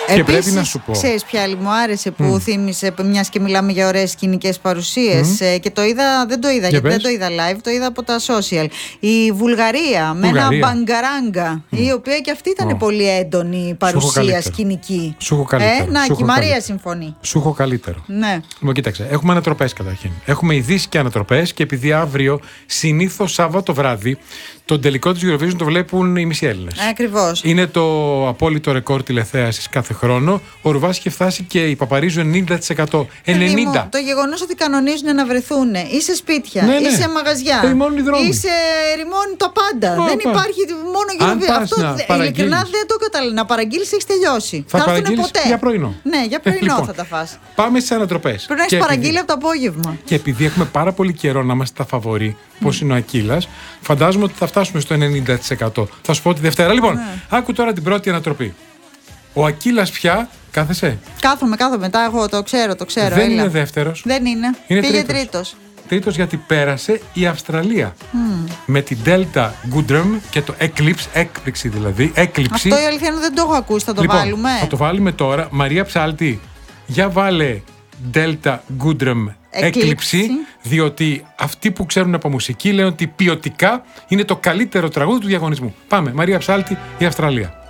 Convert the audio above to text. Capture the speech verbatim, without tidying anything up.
Και επίσης, πρέπει να σου πω. Ξέρεις ποια άλλη μου άρεσε που mm. θύμισε, μιας και μιλάμε για ωραίες σκηνικές παρουσίες mm. και το είδα, δεν το είδα, γιατί δεν το είδα live, το είδα από τα social. Η Βουλγαρία, με ένα μπαγκαράγκα, mm. η οποία και αυτή ήταν oh. πολύ έντονη παρουσία σκηνική. Σου έχω καλύτερο. Ε, να, και η Μαρία συμφωνεί. Σου έχω καλύτερο. Ναι. Λοιπόν, κοίταξε, έχουμε ανατροπές καταρχήν. Έχουμε ειδήσεις και ανατροπές και επειδή αύριο, συνήθως Σάββατο βράδυ, τον τελικό της Eurovision το βλέπουν οι μισοί Έλληνες. Ακριβώς. Είναι το απόλυτο ρεκόρ τηλεθέασης κάθε χρόνο. Ο Ρουβάς είχε φτάσει και η Παπαρίζου ενενήντα τοις εκατό. ενενήντα τοις εκατό. Το γεγονός ότι κανονίζουν να βρεθούν ή σε σπίτια, ναι, ναι. ή σε μαγαζιά, ή σε ρημώνει τα πάντα. Oh, δεν πά. υπάρχει μόνο Eurovision. Αυτό ειλικρινά δεν το καταλαβαίνω. Να παραγγείλεις, έχει τελειώσει. Θα, θα παραγγείλεις ποτέ. για πρωινό. Ναι, για πρωινό λοιπόν, θα τα φας. Πάμε στις ανατροπές. Πρέπει να έχεις παραγγείλει από το απόγευμα. Και επειδή έχουμε πάρα πολύ καιρό να είμαστε τα φαβορί, πώς είναι ο Ακύλας, φαντάζομαι ότι θα φτάσουμε στο ενενήντα τοις εκατό. Θα σου πω τη Δευτέρα. Λοιπόν, ναι. άκου τώρα την πρώτη ανατροπή. Ο Ακύλας πια. Κάθεσαι. Κάθομαι, κάθομαι. Μετά εγώ το ξέρω, το ξέρω. Δεν έλα. είναι δεύτερος. Δεν είναι. είναι Πήγε τρίτος. τρίτος. Τρίτος γιατί πέρασε η Αυστραλία. Mm. Με την Delta Goodrem και το Eclipse, έκπληξη δηλαδή. Έκλειψη. Αυτό η αλήθεια είναι δεν το έχω ακούσει. Θα το λοιπόν, βάλουμε. Θα το βάλουμε τώρα. Μαρία Ψάλτη, για βάλε Delta Goodrem Έκλειψη, διότι αυτοί που ξέρουν από μουσική λένε ότι ποιοτικά είναι το καλύτερο τραγούδι του διαγωνισμού. Πάμε, Μαρία Ψάλτη, η Αυστραλία.